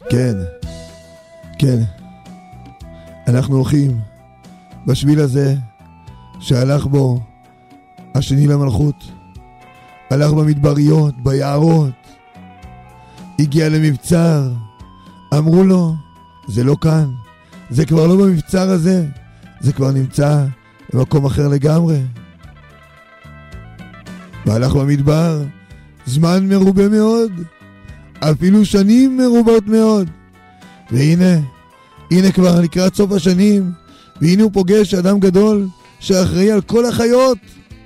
כן, כן. אנחנו הולכים בשביל הזה שהלך בו השני למלכות. הלך במדבריות, ביערות. הגיע למבצר. אמרו לו, זה לא כאן. זה כבר לא במבצר הזה. זה כבר נמצא במקום אחר לגמרי. והלך במדבר זמן מרובה מאוד. אפילו שנים מרובות מאוד. והנה, הנה כבר לקראת סוף השנים, והנה הוא פוגש אדם גדול שאחראי על כל החיות.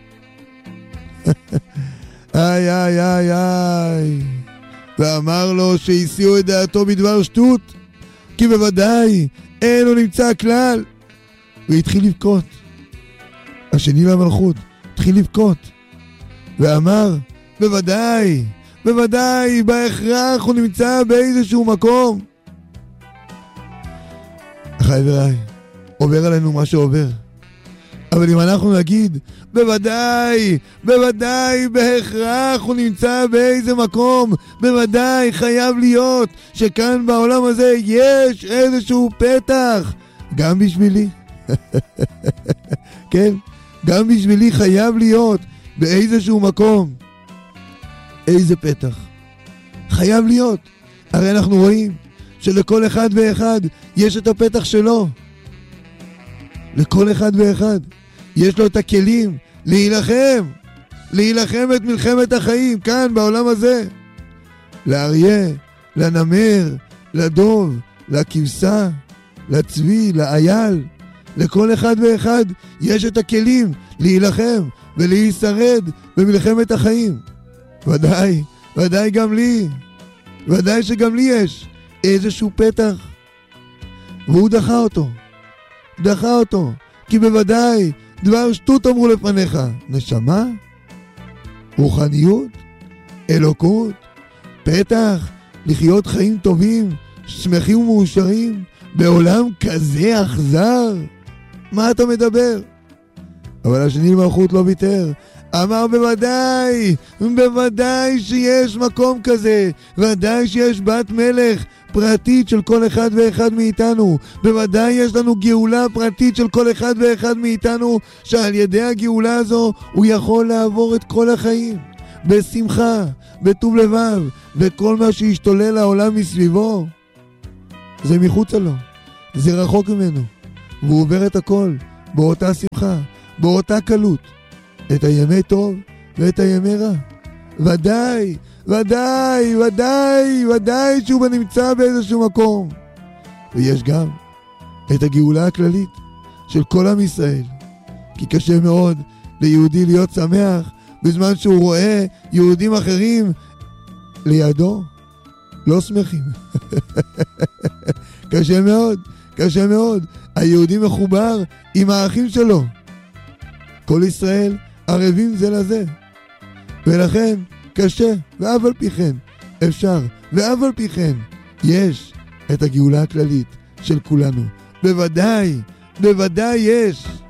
איי איי איי איי. ואמר לו שהסיעו את דעתו בדבר שטות, כי בוודאי אין הוא נמצא כלל. והתחיל לבכות. השני למלכות התחיל לבכות ואמר, בוודאי, בוודאי, בהכרח הוא נמצא באיזשהו מקום. אחי ורעי, עובר עלינו מה שעובר. אבל אם אנחנו נגיד, בוודאי, בוודאי, בהכרח הוא נמצא באיזה מקום, בוודאי חייב להיות שכאן בעולם הזה יש איזשהו פתח, גם בשבילי. כן, גם בשבילי חייב להיות באיזשהו מקום. איזה פתח? חייב להיות. הרי אנחנו רואים שלכל אחד ואחד יש את הפתח שלו. לכל אחד ואחד יש לו את הכלים להילחם, להילחם את מלחמת החיים כאן בעולם הזה. לאריה, לנמר, לדוב, לכבשה, לצבי, לאייל. לכל אחד ואחד יש את הכלים להילחם ולהישרד במלחמת החיים. ודאי, ודאי גם לי. ודאי שגם לי יש איזשהו פתח. והוא דחה אותו. דחה אותו. כי בוודאי דבר שטות אמרו לפניך. נשמה, רוחניות, אלוקות, פתח לחיות חיים טובים, שמחים ומאושרים, בעולם כזה אכזר. מה אתה מדבר? אבל השני למלכות לא ויתר. אמר בוודאי, בוודאי שיש מקום כזה, ודאי שיש בת מלך פרטית של כל אחד ואחד מאיתנו, בוודאי יש לנו גאולה פרטית של כל אחד ואחד מאיתנו, שעל ידי הגאולה הזו הוא יכול לעבור את כל החיים בשמחה, בטוב לבב, וכל מה שישתולל העולם מסביבו זה מחוצה לו, זה רחוק ממנו, והוא עובר את הכל באותה שמחה, באותה קלות, את הימי טוב ואת הימי רע. ודאי, ודאי, ודאי, ודאי שהוא נמצא באיזשהו מקום. ויש גם את הגאולה הכללית של כל עם ישראל. כי קשה מאוד ליהודי להיות שמח בזמן שהוא רואה יהודים אחרים לידו לא שמחים. קשה מאוד, קשה מאוד. היהודי מחובר עם האחים שלו. כל ישראל ערבים זה לזה. ולכן קשה, ואף על פי כן אפשר, ואף על פי כן יש את הגאולה הכללית של כולנו. בוודאי, בוודאי יש.